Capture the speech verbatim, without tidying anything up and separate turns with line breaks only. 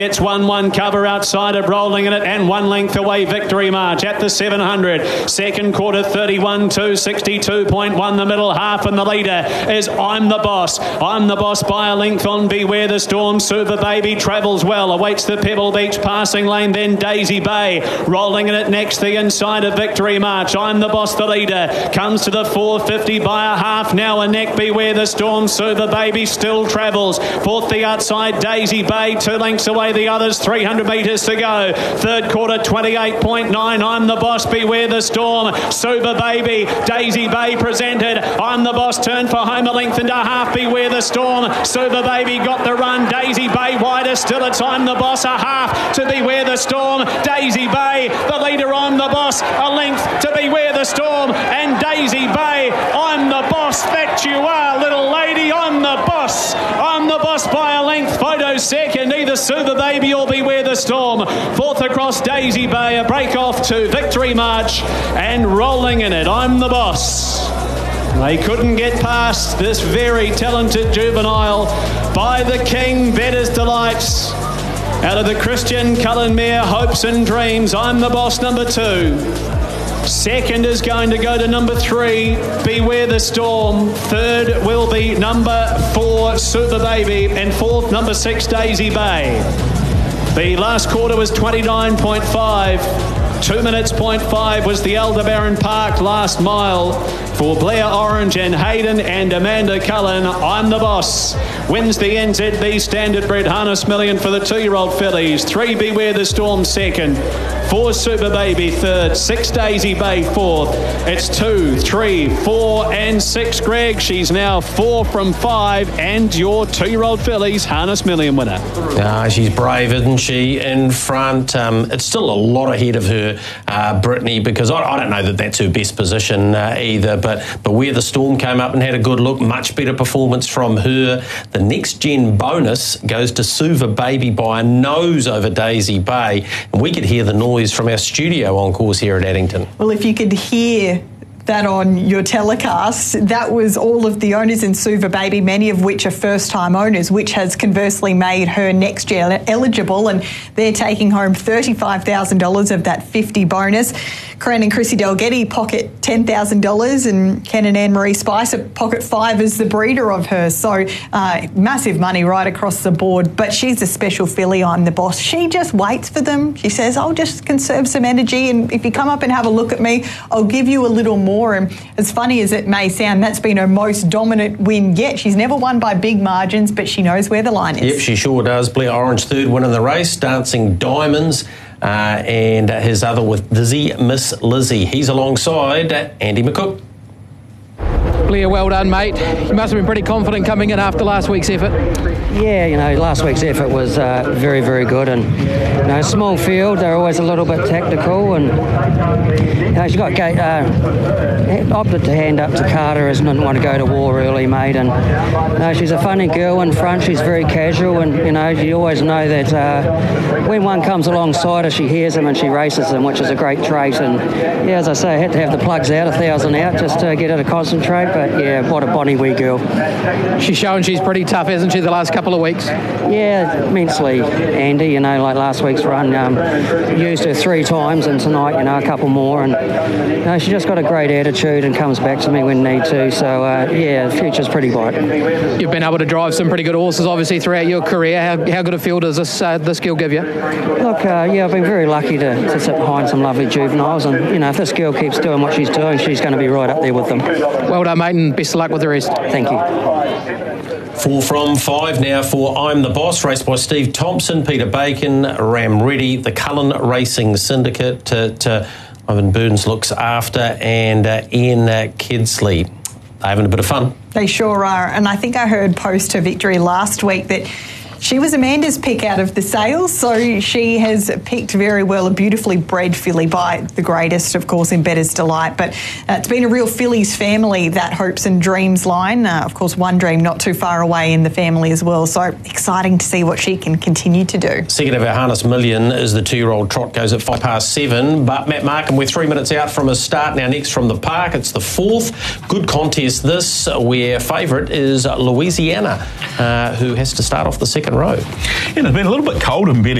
It's one one cover outside of Rolling in it, and one length away Victory March at the seven hundred. Second quarter thirty-one two, sixty-two point one the middle half, and the leader is I'm the Boss. I'm the Boss by a length on Beware the Storm. Super Baby travels well, awaits the Pebble Beach passing lane, then Daisy Bay. Rolling in it next, the inside of Victory March. I'm the Boss, the leader, comes to the four fifty by a half now a neck. Beware the Storm. Super Baby still travels. Fourth the outside Daisy Bay, two lengths away the others, three hundred metres to go. Third quarter twenty-eight point nine. I'm the Boss, Beware the Storm. Super Baby, Daisy Bay presented. I'm the Boss turned for home a length and a half. Beware the Storm. Super Baby got the run. Daisy Bay wider still. It's I'm the Boss a half to Beware the Storm. Daisy Bay, the leader. I'm the Boss, a length to Beware the Storm, and Daisy Bay. I'm the Boss, that you are, little lady. I'm the Boss. I'm the Boss by a length. Photo second, either Super Baby or Beware the Storm. Fourth across Daisy Bay, a break off to Victory March, and Rolling in it. I'm the Boss. They couldn't get past this very talented juvenile by the King, Bettor's Delights. Out of the Christian Cullen Mare, Hopes and Dreams, I'm the Boss, number two. Second is going to go to number three, Beware the Storm. Third will be number four, Super Baby. And fourth, number six, Daisy Bay. The last quarter was twenty-nine point five. Two minutes point five was the Aldebaran Park last mile for Blair Orange and Hayden and Amanda Cullen. I'm the Boss wins the N Z B Standard Bred Harness Million for the two-year-old fillies. Three, Beware the Storm second. Four, Super Baby third. Six, Daisy Bay fourth. It's two, three, four and six, Greg. She's now four from five and your two-year-old fillies Harness Million winner.
Ah, she's brave, isn't she, in front. Um, it's still a lot ahead of her, uh, Brittany, because I, I don't know that that's her best position uh, either, but, but where the Storm came up and had a good look, much better performance from her. The next gen bonus goes to Super Baby by a nose over Daisy Bay, and we could hear the noise from our studio on course here at Addington.
Well, if you could hear that on your telecast, that was all of the owners in Super Baby, many of which are first-time owners, which has conversely made her next year eligible, and they're taking home thirty-five thousand dollars of that fifty bonus. Corinne and Chrissy Delgetti pocket ten thousand dollars, and Ken and Anne-Marie Spicer pocket five as the breeder of her. So uh, massive money right across the board. But she's a special filly, I'm the Boss. She just waits for them. She says, I'll just conserve some energy, and if you come up and have a look at me, I'll give you a little more. And as funny as it may sound, that's been her most dominant win yet. She's never won by big margins, but she knows where the line is.
Yep, she sure does. Blair Orange third win in the race, Dancing Diamonds. Uh, and his other with Dizzy Miss Lizzie. He's alongside Andy McCook.
Blair, well done, mate. You must have been pretty confident coming in after last week's effort.
Yeah, you know, last week's effort was uh, very, very good, and you know, small field, they're always a little bit tactical, and you know, she got uh, opted to hand up to Carter as didn't want to go to war early, mate, and you know, she's a funny girl in front. She's very casual, and you know, you always know that uh, when one comes alongside her, she hears him and she races him, which is a great trait. And yeah, as I say, I had to have the plugs out, a thousand out, just to get her to concentrate. But yeah, what a bonny wee girl.
She's shown she's pretty tough, hasn't she, the last couple of weeks?
Yeah, immensely, Andy. You know, like last week's run, um, used her three times, and tonight, you know, a couple more. And you know, she just got a great attitude and comes back to me when need to. So uh, yeah, the future's pretty bright.
You've been able to drive some pretty good horses, obviously, throughout your career. How, how good a feel does this uh, this girl give you?
Look, uh, yeah, I've been very lucky to, to sit behind some lovely juveniles, and you know, if this girl keeps doing what she's doing, she's going to be right up there with them.
Well done, mate, and best of luck with the rest.
Thank you.
Four from five now for I'm the Boss, raced by Steve Thompson, Peter Bacon, Ram Reddy, the Cullen Racing Syndicate to, to Ivan Burns looks after, and uh, Ian uh, Kidsley. They're having a bit of fun.
They sure are, and I think I heard post her victory last week that she was Amanda's pick out of the sales, so she has picked very well, a beautifully bred filly by the greatest, of course, in Bettor's Delight. But uh, it's been a real fillies family, that Hopes and Dreams line. Uh, of course, One Dream not too far away in the family as well. So exciting to see what she can continue to do.
Second of our Harness Million is the two-year-old trot, goes at five past seven. But Matt Markham, we're three minutes out from a start now. Next from the park, it's the fourth. Good contest this, where favourite is Louisiana, uh, who has to start off the second second row.
Yeah, it's been a little bit cold in Betty